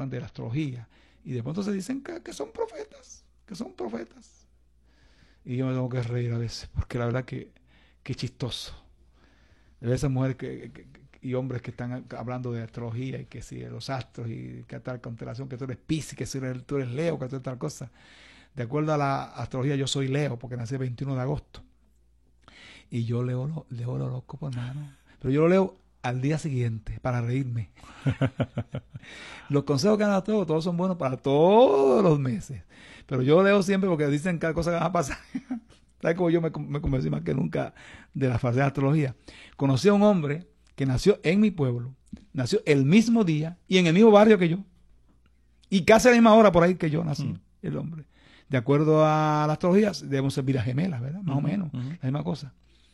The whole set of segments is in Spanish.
hablan de la astrología, y de pronto se dicen que son profetas, Y yo me tengo que reír a veces, porque la verdad que chistoso. De esas mujeres y hombres que están hablando de astrología, y que si los astros, y que tal constelación, que tú eres Piscis, que si tú eres Leo, que tú eres tal cosa. De acuerdo a la astrología, yo soy Leo, porque nací el 21 de agosto. Y yo leo el horóscopo, hermano. Pero yo lo leo al día siguiente, para reírme. Los consejos que han dado todos son buenos para todos los meses. Pero yo leo siempre porque dicen cada cosa que va a pasar. ¿Sabes cómo yo me convencí más que nunca de la falsedad de astrología? Conocí a un hombre que nació en mi pueblo, nació el mismo día y en el mismo barrio que yo. Y casi a la misma hora por ahí que yo nací, el hombre. De acuerdo a la astrología, debemos ser vidas gemelas, ¿verdad? Más o menos, la misma cosa.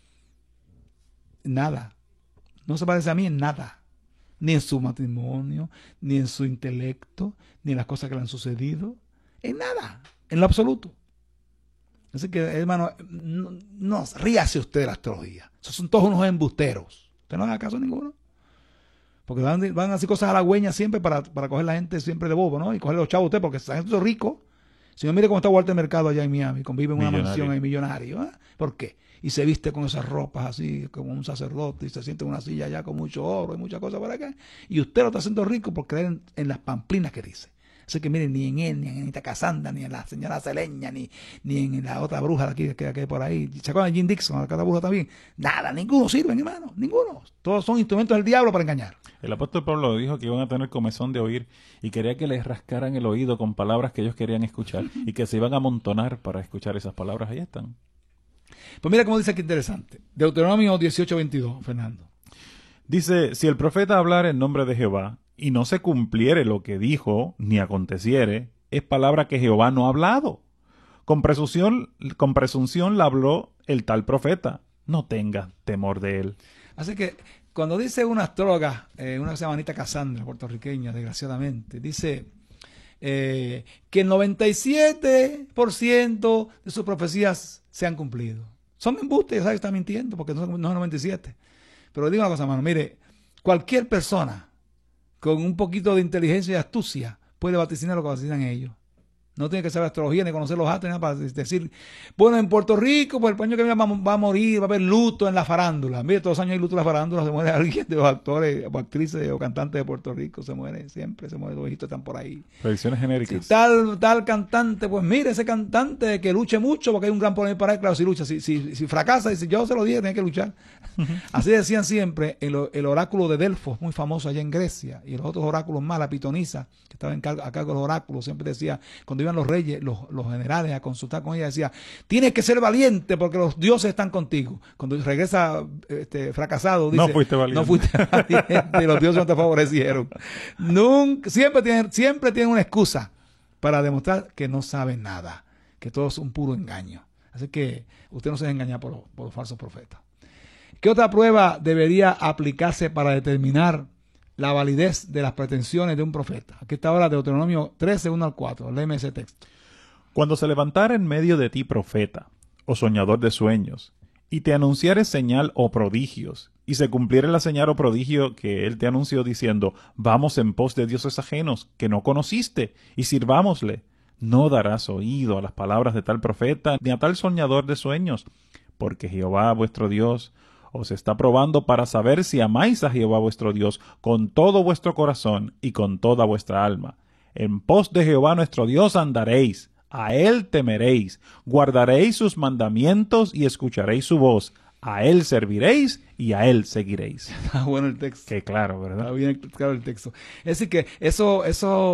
Nada. No se parece a mí en nada. Ni en su matrimonio, ni en su intelecto, ni en las cosas que le han sucedido. En nada. En lo absoluto. Así que, hermano, no ríase usted de la astrología. Esos son todos unos embusteros. Usted no haga caso a ninguno. Porque van a hacer cosas halagüeñas siempre para coger la gente siempre de bobo, ¿no? Y coger los chavos a usted, porque esa gente es rico. Si no, mire cómo está Walter Mercado allá en Miami, convive en una mansión ahí millonario. ¿Eh? ¿Por qué? Y se viste con esas ropas así, como un sacerdote, y se siente en una silla allá con mucho oro y muchas cosas por acá. Y usted lo está haciendo rico por creer en las pamplinas que dice. Así que miren, ni en él, ni en Anita Casandra, ni en la señora Celeña, ni en la otra bruja de aquí que hay por ahí. ¿Se acuerdan de Jim Dixon, la otra bruja también? Nada, ninguno sirve, hermano, ninguno. Todos son instrumentos del diablo para engañar. El apóstol Pablo dijo que iban a tener comezón de oír y quería que les rascaran el oído con palabras que ellos querían escuchar y que se iban a amontonar para escuchar esas palabras. Ahí están. Pues mira cómo dice aquí interesante. Deuteronomio 18:22, Fernando. Dice, si el profeta hablara en nombre de Jehová y no se cumpliere lo que dijo, ni aconteciere, es palabra que Jehová no ha hablado. Con presunción la habló el tal profeta. No tenga temor de él. Así que cuando dice una astróloga, una que se llama Anita Casandra, puertorriqueña, desgraciadamente, dice que el 97% de sus profecías se han cumplido. Son embustes, ya sabes que está mintiendo, porque no es 97. Pero digo una cosa, hermano, mire, cualquier persona con un poquito de inteligencia y astucia puede vaticinar lo que vaticinan ellos. No tiene que saber astrología ni conocer los astros, ni nada para decir, bueno, en Puerto Rico, pues el año que viene va a morir, va a haber luto en la farándula. Mire, todos los años hay luto en la farándula, se muere alguien de los actores o actrices o cantantes de Puerto Rico, se muere siempre, los hijitos están por ahí. Predicciones genéricas. Si tal cantante, pues mire, ese cantante que luche mucho, porque hay un gran problema para él, claro, si lucha, si fracasa, dice, yo se lo dije, tiene que luchar. Así decían siempre el oráculo de Delfos, muy famoso allá en Grecia, y los otros oráculos más, la pitonisa, que estaba a cargo de los oráculos, siempre decía, cuando iban los reyes, los generales a consultar con ella, decía, tienes que ser valiente porque los dioses están contigo. Cuando regresa fracasado, dice, no fuiste valiente y los dioses no te favorecieron. Siempre tienen una excusa para demostrar que no saben nada, que todo es un puro engaño. Así que usted no se deje engañar por los falsos profetas. ¿Qué otra prueba debería aplicarse para determinar la validez de las pretensiones de un profeta? Aquí está ahora Deuteronomio 13, 1 al 4. Léeme ese texto. Cuando se levantara en medio de ti profeta, o soñador de sueños, y te anunciare señal o prodigios, y se cumpliere la señal o prodigio que él te anunció diciendo, vamos en pos de dioses ajenos, que no conociste, y sirvámosle, no darás oído a las palabras de tal profeta, ni a tal soñador de sueños, porque Jehová vuestro Dios os está probando para saber si amáis a Jehová vuestro Dios con todo vuestro corazón y con toda vuestra alma. En pos de Jehová nuestro Dios andaréis, a él temeréis, guardaréis sus mandamientos y escucharéis su voz. A él serviréis y a él seguiréis. Está bueno el texto. Qué claro, ¿verdad? Está bien claro el texto. Es decir, que esos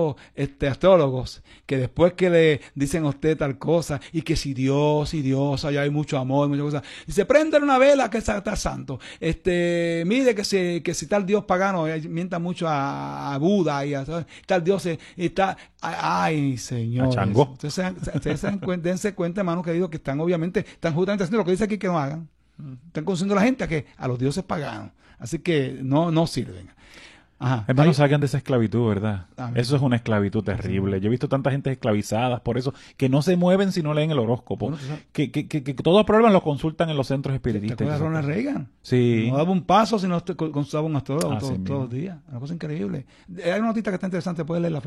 astrólogos que después que le dicen a usted tal cosa, y que si Dios, allá hay mucho amor, muchas cosas, dice, préndale una vela que está santo. Mire que si tal Dios pagano mienta mucho a Buda y a tal Dios está, ay, señor. A Changó. Ustedes dense cuenta, hermano querido, que están justamente haciendo lo que dice aquí que no hagan. Están conduciendo a la gente a los dioses paganos. Así que no sirven. Ajá. Hermanos, salgan de esa esclavitud, ¿verdad? Amén. Eso es una esclavitud terrible. Yo he visto tanta gente esclavizadas por eso, que no se mueven si no leen el horóscopo. Bueno, que todos los problemas los consultan en los centros espiritistas. ¿Te acuerdas de Ronald Reagan? Sí. No daba un paso si no consultaba un astrólogo todos mismo. los días. Una cosa increíble. Hay una notita que está interesante, puedes leerla.